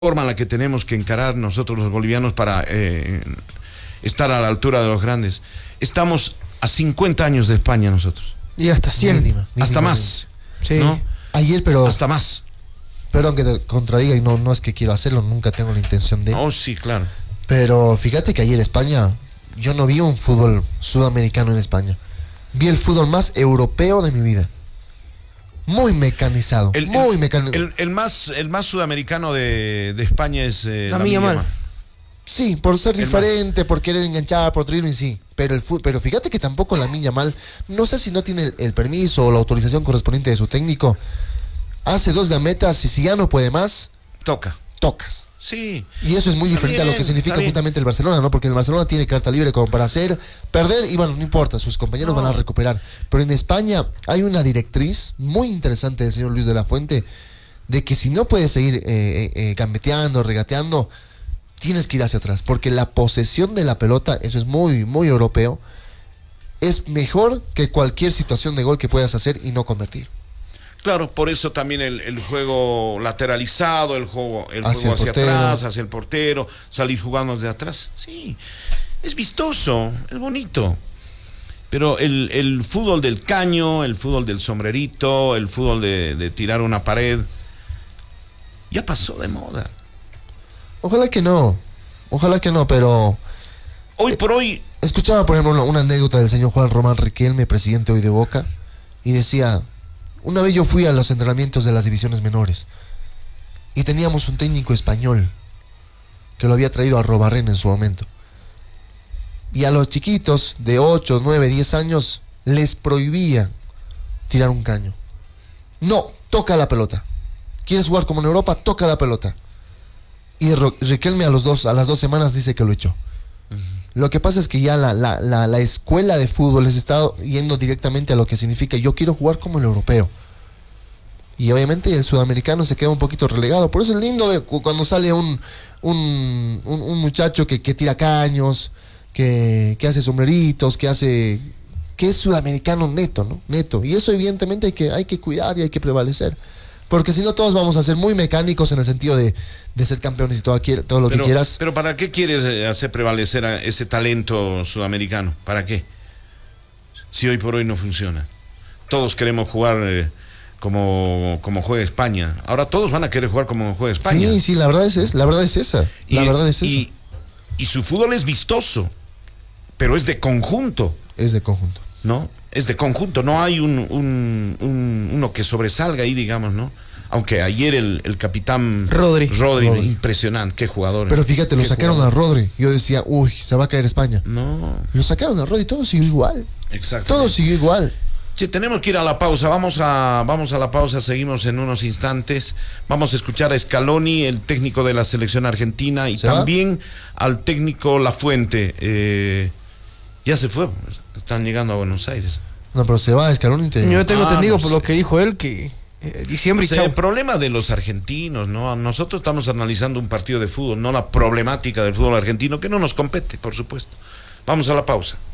forma en la que tenemos que encarar nosotros los bolivianos para estar a la altura de los grandes. Estamos a 50 años de España nosotros. Y hasta 100. Mínima. Hasta más. Sí. ¿No? Ayer, pero Hasta más. perdón que te contradiga y no es que quiero hacerlo, nunca tengo la intención de. Oh, sí, claro. Pero fíjate que ayer España, yo no vi un fútbol sudamericano en España. Vi el fútbol más europeo de mi vida. Muy mecanizado. Muy mecanizado. El más sudamericano de España es Lamine Yamal. Sí, por ser El diferente, por querer enganchar, por dribbling, sí. Pero fíjate que tampoco Lamine Yamal, no sé si no tiene el permiso o la autorización correspondiente de su técnico. Hace 2 gametas y si ya no puede más, tocas. Sí. Y eso es muy diferente a lo que significa justamente el Barcelona, ¿no? Porque el Barcelona tiene carta libre como para perder y bueno, no importa, sus compañeros van a recuperar. Pero en España hay una directriz muy interesante del señor Luis de la Fuente de que si no puedes seguir gambeteando, regateando, tienes que ir hacia atrás. Porque la posesión de la pelota, eso es muy, muy europeo, es mejor que cualquier situación de gol que puedas hacer y no convertir. Claro, por eso también el juego lateralizado, el juego Hacia hacia portero. atrás, hacia el portero, salir jugando desde atrás. Sí, es vistoso, es bonito. Pero el fútbol del caño, el fútbol del sombrerito, el fútbol de tirar una pared, ya pasó de moda. Ojalá que no, pero Hoy por hoy, escuchaba, por ejemplo, una anécdota del señor Juan Román Riquelme, presidente hoy de Boca, y decía: una vez yo fui a los entrenamientos de las divisiones menores y teníamos un técnico español que lo había traído a Robarren en su momento. Y a los chiquitos de 8, 9, 10 años les prohibía tirar un caño. No, toca la pelota. ¿Quieres jugar como en Europa? Toca la pelota. Y Riquelme a las 2 semanas dice que lo echó. Lo que pasa es que ya la escuela de fútbol les está yendo directamente a lo que significa yo quiero jugar como el europeo. Y obviamente el sudamericano se queda un poquito relegado. Por eso es lindo cuando sale un muchacho que tira caños, que hace sombreritos, que es sudamericano neto, ¿no? Neto. Y eso evidentemente hay que cuidar y hay que prevalecer. Porque si no todos vamos a ser muy mecánicos en el sentido de ser campeones y todo lo que quieras. Pero ¿para qué quieres hacer prevalecer a ese talento sudamericano? ¿Para qué? Si hoy por hoy no funciona. Todos queremos jugar como juega España. Ahora todos van a querer jugar como juega España. Sí, la verdad es esa. Y su fútbol es vistoso, pero es de conjunto. Es de conjunto. ¿No? Es de conjunto, no hay uno que sobresalga ahí, digamos, ¿no? Aunque ayer el capitán Rodri, impresionante, qué jugador. Pero fíjate, lo sacaron jugador. a Rodri. Yo decía, uy, se va a caer España. No. Lo sacaron a Rodri, todo siguió igual. Exacto. Todo siguió igual. Che, tenemos que ir a la pausa, vamos a la pausa, seguimos en unos instantes. Vamos a escuchar a Scaloni, el técnico de la selección argentina, y también al técnico Lafuente. Ya se fue, están llegando a Buenos Aires. No, pero se va Scaloni. Yo tengo entendido no por sé. lo que dijo él que diciembre y O sea, chao. el problema de los argentinos, ¿no? Nosotros estamos analizando un partido de fútbol, no la problemática del fútbol argentino, que no nos compete, por supuesto. Vamos a la pausa.